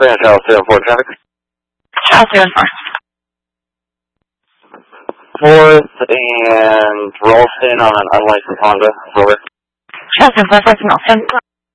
Grand Channel 74 traffic. Channel 74. 4th and Ralston on an unlicensed Honda. Over. Channel 74, 4th and Ralston.